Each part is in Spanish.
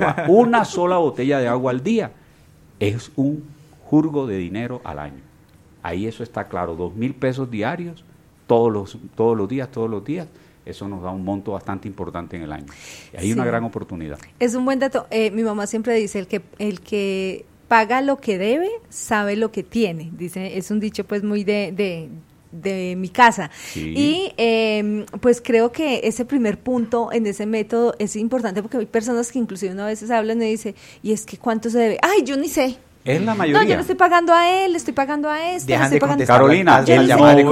agua, una sola botella de agua al día, es un jurgo de dinero al año. Ahí eso está claro, 2,000 pesos diarios, todos los días, eso nos da un monto bastante importante en el año. Y hay una gran oportunidad. Es un buen dato. Mi mamá siempre dice, el que paga lo que debe, sabe lo que tiene. Dice, es un dicho pues muy de mi casa. Sí. Y pues creo que ese primer punto en ese método es importante porque hay personas que inclusive una vez hablan y dicen, y es que ¿cuánto se debe? ¡Ay, yo ni sé! Es la mayoría. No, yo le estoy pagando a él, le estoy pagando a este. Carolina, el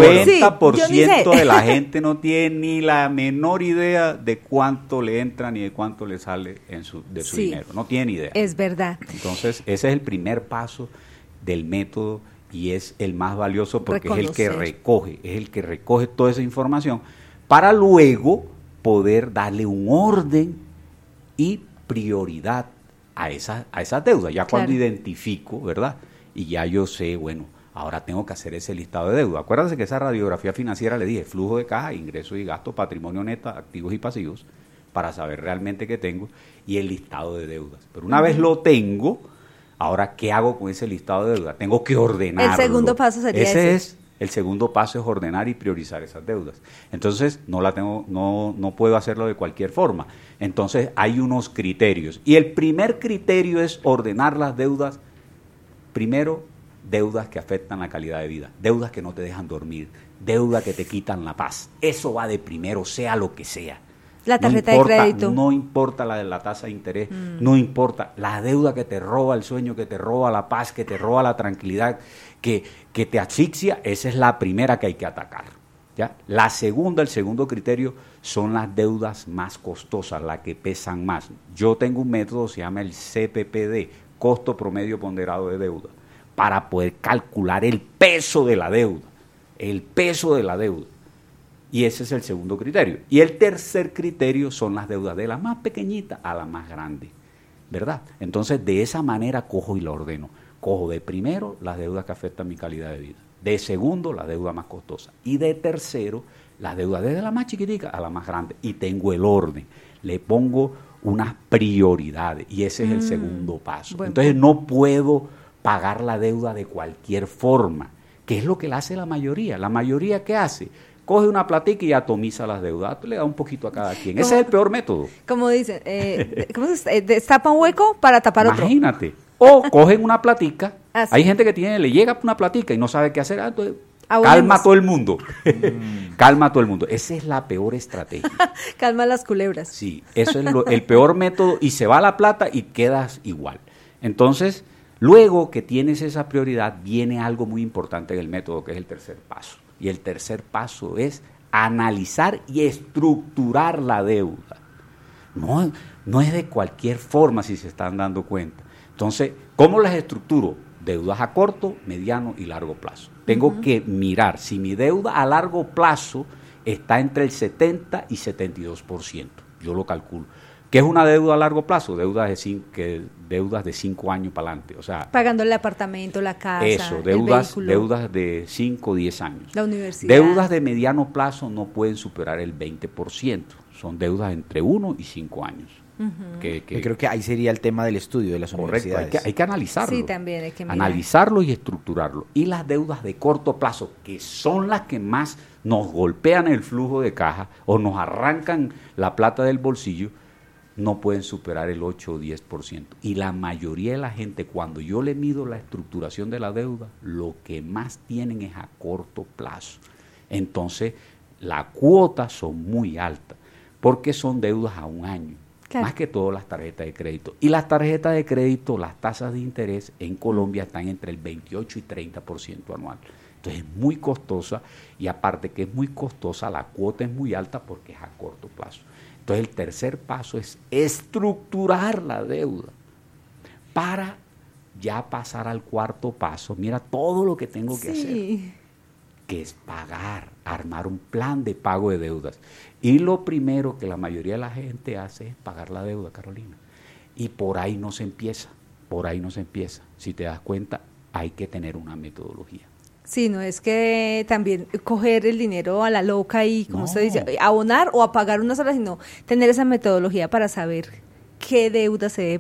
90% de la gente no tiene ni la menor idea de cuánto le entra ni de cuánto le sale de su dinero. No tiene ni idea. Es verdad. Entonces, ese es el primer paso del método y es el más valioso porque es el que recoge toda esa información para luego poder darle un orden y prioridad a esa deuda, ya cuando identifico, ¿verdad? Y ya yo sé, bueno, ahora tengo que hacer ese listado de deuda. Acuérdense que esa radiografía financiera le dije, flujo de caja, ingresos y gastos, patrimonio neto, activos y pasivos, para saber realmente qué tengo, y el listado de deudas. Pero una vez lo tengo, ahora, ¿qué hago con ese listado de deudas? Tengo que ordenarlo. El segundo paso sería ese. El segundo paso es ordenar y priorizar esas deudas. Entonces, no puedo hacerlo de cualquier forma. Entonces, hay unos criterios. Y el primer criterio es ordenar las deudas. Primero, deudas que afectan la calidad de vida, deudas que no te dejan dormir, deudas que te quitan la paz. Eso va de primero, sea lo que sea. La tarjeta de crédito. No importa la tasa de interés, no importa. La deuda que te roba el sueño, que te roba la paz, que te roba la tranquilidad, que te asfixia, esa es la primera que hay que atacar, ¿ya? La segunda, el segundo criterio, son las deudas más costosas, las que pesan más. Yo tengo un método, se llama el CPPD, costo promedio ponderado de deuda, para poder calcular el peso de la deuda. Y ese es el segundo criterio. Y el tercer criterio son las deudas de la más pequeñita a la más grande, ¿verdad? Entonces, de esa manera cojo y la ordeno. Cojo de primero las deudas que afectan mi calidad de vida. De segundo, la deuda más costosa. Y de tercero, las deudas desde la más chiquitica a la más grande. Y tengo el orden. Le pongo unas prioridades. Y ese es el segundo paso. Entonces, no puedo pagar la deuda de cualquier forma, que es lo que le hace la mayoría. La mayoría, ¿qué hace? Coge una platica y atomiza las deudas, le da un poquito a cada quien. Ese es el peor método. Como dicen, destapa un hueco para tapar otro. Imagínate. O cogen una platica, hay gente que le llega una platica y no sabe qué hacer, entonces calma a todo el mundo. Calma a todo el mundo. Esa es la peor estrategia. Calma a las culebras. Sí, eso es el peor método y se va la plata y quedas igual. Entonces, luego que tienes esa prioridad, viene algo muy importante en el método, que es el tercer paso. Y el tercer paso es analizar y estructurar la deuda. No es de cualquier forma, si se están dando cuenta. Entonces, ¿cómo las estructuro? Deudas a corto, mediano y largo plazo. Tengo que mirar si mi deuda a largo plazo está entre el 70 y 72%. Yo lo calculo. ¿Qué es una deuda a largo plazo? Deudas de 5 años para adelante. O sea, pagando el apartamento, la casa, el vehículo. Deudas de 5 o 10 años. La universidad. Deudas de mediano plazo no pueden superar el 20%. Son deudas entre 1 y 5 años. Yo creo que ahí sería el tema del estudio de las universidades. Hay que analizarlo. Sí, también hay que mirar. Analizarlo y estructurarlo. Y las deudas de corto plazo, que son las que más nos golpean el flujo de caja o nos arrancan la plata del bolsillo, no pueden superar el 8 o 10%. Y la mayoría de la gente, cuando yo le mido la estructuración de la deuda, lo que más tienen es a corto plazo. Entonces, las cuotas son muy altas, porque son deudas a un año. Claro. Más que todo las tarjetas de crédito. Y las tarjetas de crédito, las tasas de interés en Colombia están entre el 28 y 30% anual. Entonces es muy costosa, y aparte que es muy costosa, la cuota es muy alta porque es a corto plazo. Entonces el tercer paso es estructurar la deuda para ya pasar al cuarto paso. Mira todo lo que tengo que hacer, que es pagar, armar un plan de pago de deudas. Y lo primero que la mayoría de la gente hace es pagar la deuda, Carolina. Y por ahí no se empieza. Si te das cuenta, hay que tener una metodología. Sí, no es que también coger el dinero a la loca y, como usted dice, abonar o apagar una sola, sino tener esa metodología para saber qué deuda se debe